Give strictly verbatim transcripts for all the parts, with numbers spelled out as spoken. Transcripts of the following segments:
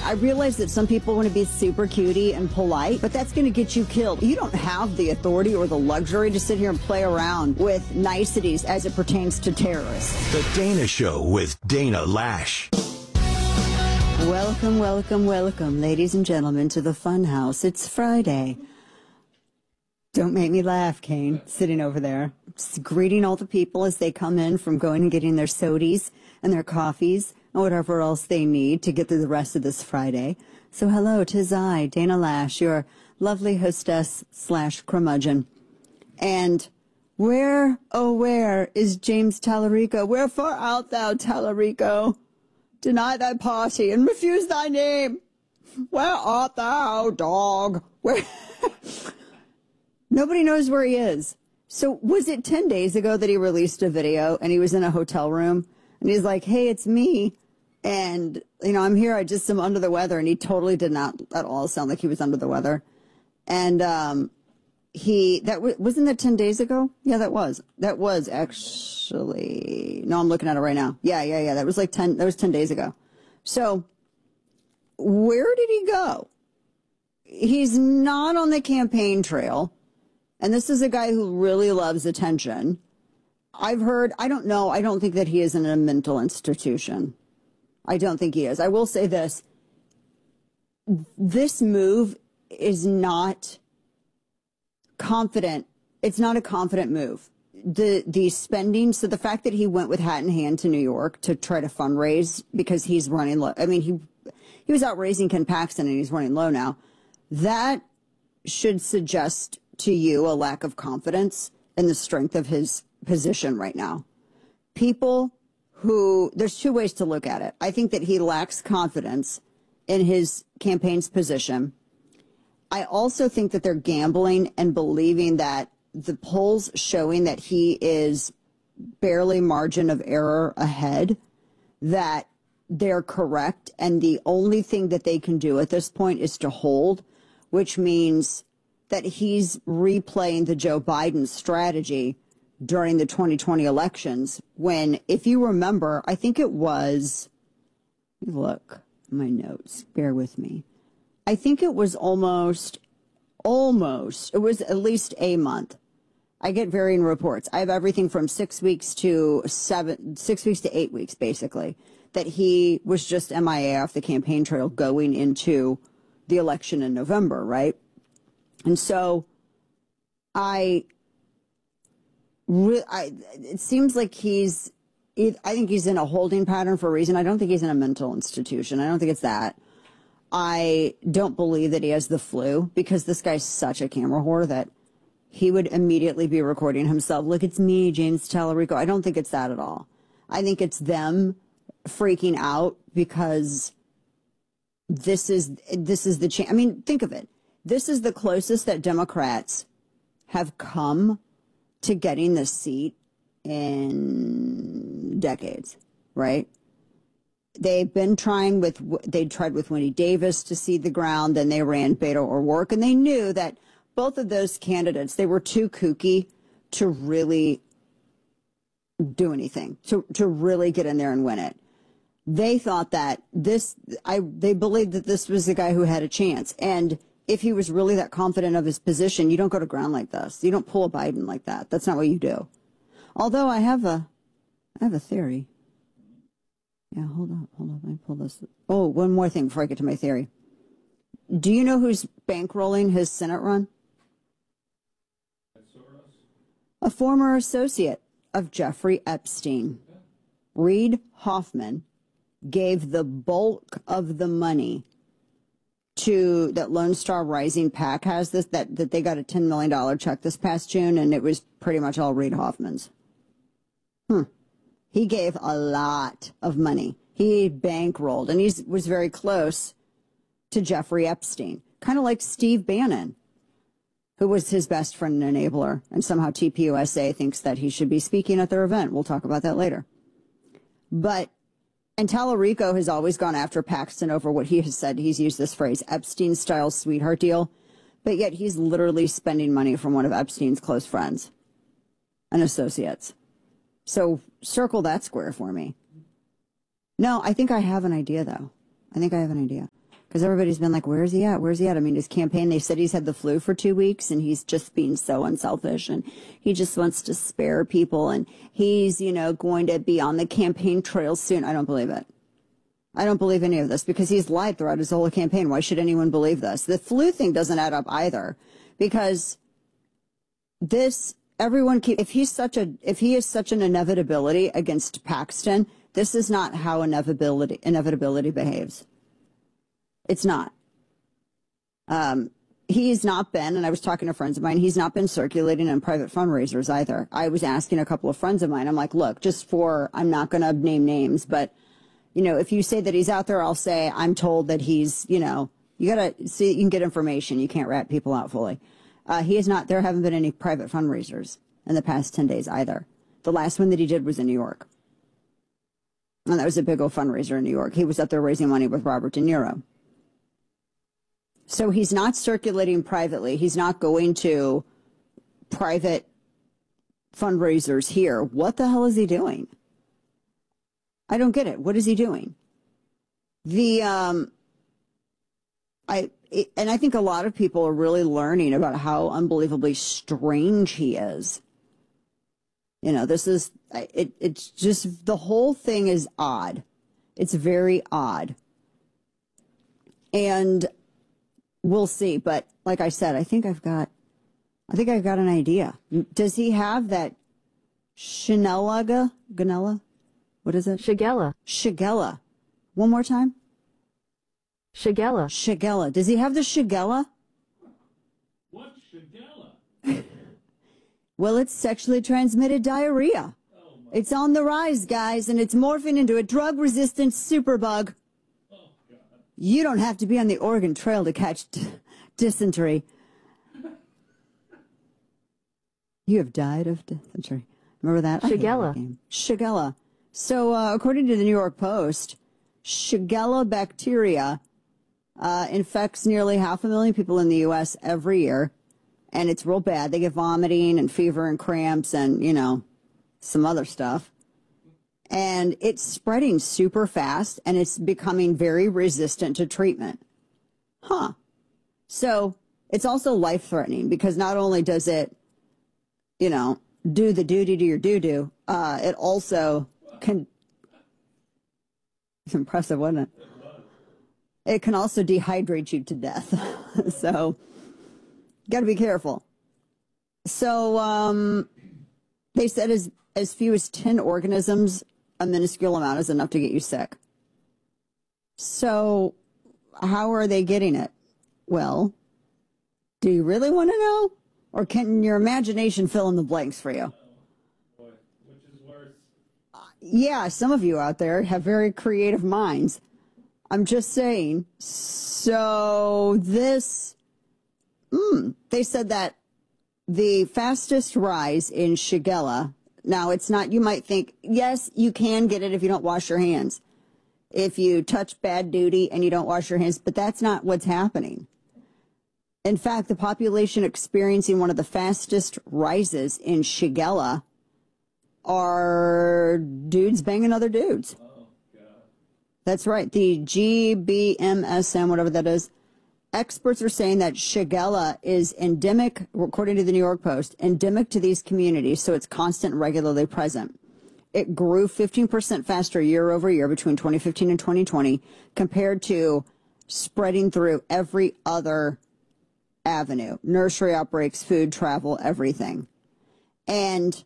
I realize that some people want to be super cutie and polite, but that's going to get you killed. You don't have the authority or the luxury to sit here and play around with niceties as it pertains to terrorists. The Dana Show with Dana Lash. Welcome, welcome, welcome, ladies and gentlemen, to the Fun House. It's Friday. Don't make me laugh, Kane, sitting over there, just greeting all the people as they come in from going and getting their sodies and their coffees and whatever else they need to get through the rest of this Friday. So hello, 'tis I, Dana Lash, your lovely hostess slash curmudgeon. And where, oh where, is James Tallarico? Wherefore art thou, Tallarico? Deny thy party and refuse thy name. Where art thou, dog? Where... Nobody knows where he is. So was it ten days ago that he released a video and he was in a hotel room and he's like, hey, it's me. And, you know, I'm here. I just am under the weather. And he totally did not at all sound like he was under the weather. And, um, he, that w- wasn't that ten days ago? Yeah, that was, that was actually, no, I'm looking at it right now. Yeah, yeah, yeah. That was like ten, that was ten days ago. So where did he go? He's not on the campaign trail. And this is a guy who really loves attention. I've heard, I don't know, I don't think that he is in a mental institution. I don't think he is. I will say this. This move is not confident. It's not a confident move. The the spending, so the fact that he went with hat in hand to New York to try to fundraise because he's running low. I mean, he he was out raising Ken Paxton and he's running low now. That should suggest to you a lack of confidence in the strength of his position right now. People who, there's two ways to look at it. I think that he lacks confidence in his campaign's position. I also think that they're gambling and believing that the polls showing that he is barely margin of error ahead, that they're correct. And the only thing that they can do at this point is to hold, which means that he's replaying the Joe Biden strategy during the twenty twenty elections when, if you remember, I think it was, look, my notes, bear with me. I think it was almost, almost, it was at least a month. I get varying reports. I have everything from six weeks to seven, six weeks to eight weeks, basically, that he was just M I A off the campaign trail going into the election in November, right? And so I, re- I, it seems like he's, I think he's in a holding pattern for a reason. I don't think he's in a mental institution. I don't think it's that. I don't believe that he has the flu because this guy's such a camera whore that he would immediately be recording himself. Look, it's me, James Tallarico. I don't think it's that at all. I think it's them freaking out because this is, this is the chance. I mean, think of it. This is the closest that Democrats have come to getting this seat in decades, right? They've been trying with, they tried with Winnie Davis to seed the ground, then they ran Beto O'Rourke, and they knew that both of those candidates, they were too kooky to really do anything, to, to really get in there and win it. They thought that this, I, they believed that this was the guy who had a chance. And if he was really that confident of his position, you don't go to ground like this. You don't pull a Biden like that. That's not what you do. Although I have a, I have a theory. Yeah, hold up, hold up. Let me pull this. Oh, one more thing before I get to my theory. Do you know who's bankrolling his Senate run? A former associate of Jeffrey Epstein. Reid Hoffman gave the bulk of the money to that Lone Star Rising PAC has this, that, that they got a ten million dollars check this past June, and it was pretty much all Reid Hoffman's. Hmm. He gave a lot of money. He bankrolled, and he was very close to Jeffrey Epstein, kind of like Steve Bannon, who was his best friend and enabler, and somehow T P U S A thinks that he should be speaking at their event. We'll talk about that later. But And Tallarico has always gone after Paxton over what he has said. He's used this phrase, Epstein-style sweetheart deal. But yet he's literally spending money from one of Epstein's close friends and associates. So circle that square for me. No, I think I have an idea, though. I think I have an idea. Because everybody's been like, where's he at? Where's he at? I mean, his campaign, they said he's had the flu for two weeks and he's just being so unselfish and he just wants to spare people and he's, you know, going to be on the campaign trail soon. I don't believe it. I don't believe any of this because he's lied throughout his whole campaign. Why should anyone believe this? The flu thing doesn't add up either because this, everyone keep, if he's such a, if he is such an inevitability against Paxton, this is not how inevitability, inevitability behaves. It's not. Um, he's not been, and I was talking to friends of mine, he's not been circulating in private fundraisers either. I was asking a couple of friends of mine, I'm like, look, just for, I'm not going to name names, but, you know, if you say that he's out there, I'll say, I'm told that he's, you know, you got to see, you can get information. You can't rat people out fully. Uh, he is not, there haven't been any private fundraisers in the past ten days either. The last one that he did was in New York. And that was a big old fundraiser in New York. He was up there raising money with Robert De Niro. So he's not circulating privately. He's not going to private fundraisers here. What the hell is he doing? I don't get it. What is he doing? The, um, I, it, and I think a lot of people are really learning about how unbelievably strange he is. You know, this is, it, it's just, the whole thing is odd. It's very odd. And we'll see. But like I said, I think I've got, I think I've got an idea. Does he have that Shigella? Ganella? What is it? Shigella. Shigella. One more time. Shigella. Shigella. Does he have the Shigella? What's Shigella? Well, it's sexually transmitted diarrhea. Oh it's on the rise, guys, and it's morphing into a drug-resistant superbug. Oh, God. You don't have to be on the Oregon Trail to catch d dysentery. You have died of dysentery. Remember that? Shigella. Shigella. So, uh, according to the New York Post, Shigella bacteria uh, infects nearly half a million people in the U S every year. And it's real bad. They get vomiting and fever and cramps and, you know, some other stuff. And it's spreading super fast and it's becoming very resistant to treatment. Huh. So it's also life-threatening because not only does it, you know, do the duty to your doo-doo, uh, it also can... It's impressive, wasn't it? It can also dehydrate you to death. So... got to be careful. So um, they said as, as few as ten organisms, a minuscule amount is enough to get you sick. So how are they getting it? Well, do you really want to know? Or can your imagination fill in the blanks for you? Boy, which is worse? Uh, yeah, some of you out there have very creative minds. I'm just saying. So this... Mm, they said that the fastest rise in Shigella, now it's not, you might think, yes, you can get it if you don't wash your hands. If you touch bad duty and you don't wash your hands, but that's not what's happening. In fact, the population experiencing one of the fastest rises in Shigella are dudes banging other dudes. Oh, God. That's right. The G B M S M, whatever that is. Experts are saying that Shigella is endemic, according to the New York Post, endemic to these communities, so it's constant and regularly present. It grew fifteen percent faster year over year between twenty fifteen and twenty twenty compared to spreading through every other avenue, nursery outbreaks, food, travel, everything. And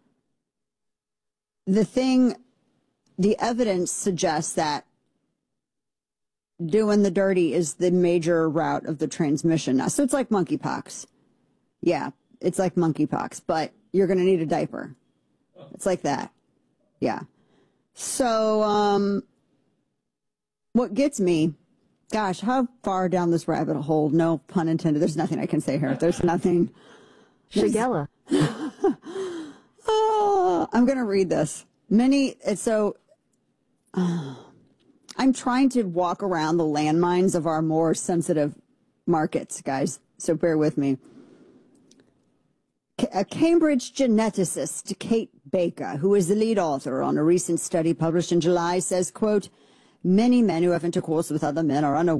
the thing, the evidence suggests that doing the dirty is the major route of the transmission now. So it's like monkeypox. Yeah, it's like monkeypox, but you're going to need a diaper. It's like that. Yeah. So, um, what gets me, gosh, how far down this rabbit hole? No pun intended. There's nothing I can say here. There's nothing. Shigella. Oh, I'm going to read this. Many, it's so, uh, I'm trying to walk around the landmines of our more sensitive markets, guys, so bear with me. A Cambridge geneticist, Kate Baker, who is the lead author on a recent study published in July, says, quote, many men who have intercourse with other men are unaware